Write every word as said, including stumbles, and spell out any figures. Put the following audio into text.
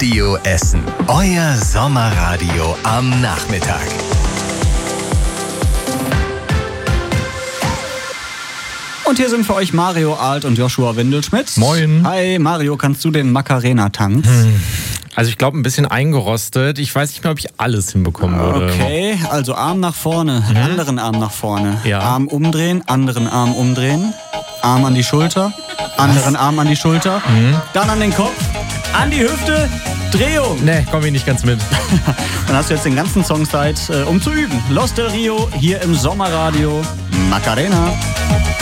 Radio Essen. Euer Sommerradio am Nachmittag. Und hier sind für euch Mario Alt und Joshua Windelschmidt. Moin. Hi Mario, kannst du den Macarena-Tanz? Hm. Also ich glaube ein bisschen eingerostet. Ich weiß nicht mehr, ob ich alles hinbekommen würde. Okay, also Arm nach vorne, mhm. anderen Arm nach vorne. Ja. Arm umdrehen, anderen Arm umdrehen. Arm an die Schulter, anderen Was? Arm an die Schulter. Mhm. Dann an den Kopf, an die Hüfte, Drehung. Nee, komm ich nicht ganz mit. Dann hast du jetzt den ganzen Song Zeit, um zu üben. Los del Rio, hier im Sommerradio Macarena.